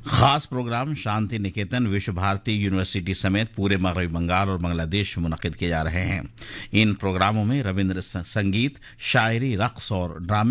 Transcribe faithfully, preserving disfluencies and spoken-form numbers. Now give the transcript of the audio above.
खास प्रोग्राम शांति निकेतन, विश्व भारती यूनिवर्सिटी समेत पूरे मगरबी बंगाल और बांग्लादेश में मुनक्किद किए जा रहे हैं। इन प्रोग्रामों में रविंद्र संगीत, शायरी, रक्स और ड्रामे